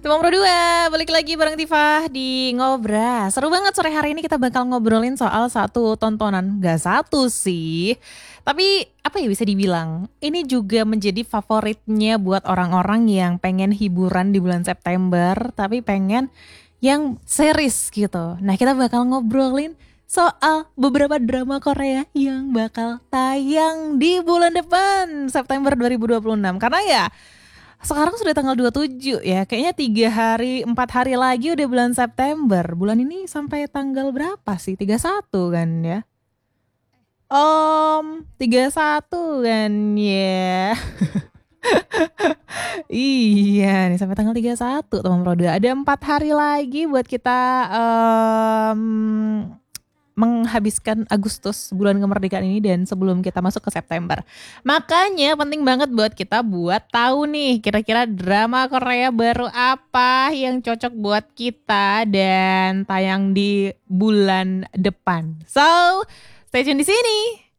Demam Pro 2, balik lagi bareng Tifa di Ngobras. Seru banget sore hari ini kita bakal ngobrolin soal satu tontonan. Gak satu sih, tapi apa ya bisa dibilang, ini juga menjadi favoritnya buat orang-orang yang pengen hiburan di bulan September, tapi pengen yang series gitu. Nah, kita bakal ngobrolin soal beberapa drama Korea yang bakal tayang di bulan depan, September 2026. Karena ya sekarang sudah tanggal 27 ya, kayaknya 3 hari, 4 hari lagi udah bulan September. Bulan ini sampai tanggal berapa sih? 31 kan ya? 31 kan ya. Iya nih sampai tanggal 31 teman Pro 2. Ada 4 hari lagi buat kita em, menghabiskan Agustus bulan kemerdekaan ini dan sebelum kita masuk ke September. Makanya penting banget buat kita buat tahu nih kira-kira drama Korea baru apa yang cocok buat kita dan tayang di bulan depan. So, stay tune di sini.